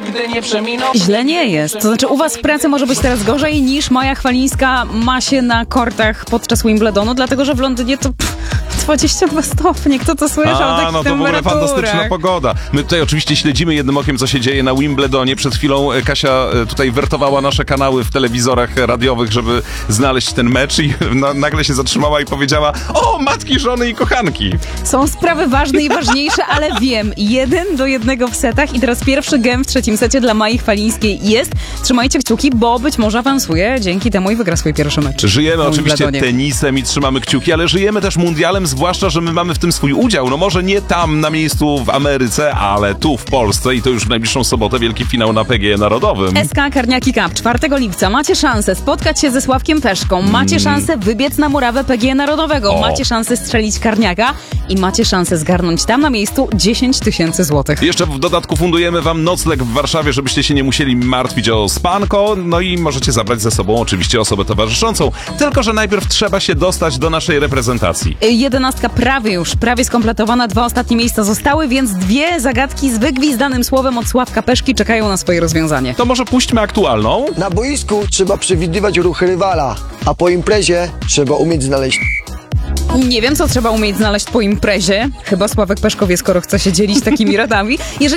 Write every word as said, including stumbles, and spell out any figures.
nigdy nie przeminął. Źle nie jest. To znaczy u was w pracy może być teraz gorzej niż Maja Chwalińska ma się na kortach podczas Wimbledonu, dlatego że w Londynie to pff, dwadzieścia dwa stopnie. Kto to słyszał? A, takich no to w ogóle temperaturach? fantastyczna pogoda. My tutaj oczywiście śledzimy jednym okiem, co się dzieje na Wimbledonie. Przed chwilą e, Kasia e, tutaj wertowała nasze kanały w telewizorach radiowych, żeby znaleźć ten mecz i na, nagle się zatrzymała i powiedziała: o, matki, żony i kochanki. Są sprawy ważne i ważniejsze, ale wiem, jeden do jednego w setach i teraz pierwszy gem w trzecim secie dla Mai Chwalińskiej jest. Trzymajcie kciuki, bo być może awansuje dzięki temu i wygra swój pierwszy mecz. Żyjemy na oczywiście Wimbledonie. tenisem i trzymamy kciuki, ale żyjemy też mundialem, zwłaszcza, że my mamy w tym swój udział. No może nie tam na miejscu w Ameryce, ale tu w Polsce i to już w najbliższą sobotę wielki finał na P G E Narodowym. S K Karniaki Cup czwartego lipca. Macie szansę spotkać się ze Sławkiem Peszką. Macie szansę wybiec na murawę P G E Narodowego. O. Macie szansę strzelić karniaka i macie szansę zgarnąć tam na miejscu dziesięć tysięcy złotych. Jeszcze w dodatku fundujemy wam nocleg w Warszawie, żebyście się nie musieli martwić o spanko, no i możecie zabrać ze sobą oczywiście osobę towarzyszącą, tylko że najpierw trzeba się dostać do naszej reprezentacji. Jedenastka prawie już, prawie skompletowana. Dwa ostatnie miejsca zostały, więc dwie zagadki z wygwizdanym słowem od Sławka Peszki czekają na swoje rozwiązanie. To może puśćmy aktualną. Na boisku trzeba przewidywać ruchy rywala, a po imprezie trzeba umieć znaleźć... Nie wiem, co trzeba umieć znaleźć po imprezie. Chyba Sławek Peszko wie, skoro chce się dzielić takimi radami. Jeżeli